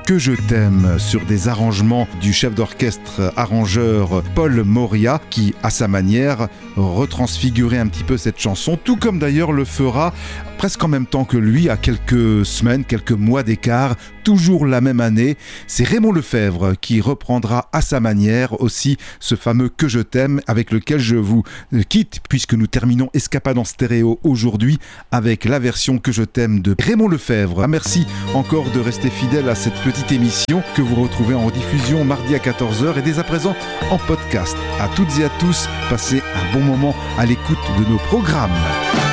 Que je t'aime sur des arrangements du chef d'orchestre arrangeur Paul Moria qui, à sa manière, retransfigurait un petit peu cette chanson, tout comme d'ailleurs le fera presque en même temps que lui, à quelques semaines, quelques mois d'écart, toujours la même année. C'est Raymond Lefebvre qui reprendra à sa manière aussi ce fameux Que je t'aime, avec lequel je vous quitte, puisque nous terminons Escapade en stéréo aujourd'hui avec la version Que je t'aime de Raymond Lefebvre. Merci encore de rester fidèle à cette petite émission que vous retrouvez en rediffusion mardi à 14h et dès à présent en podcast. À toutes et à tous, passez un bon moment à l'écoute de nos programmes.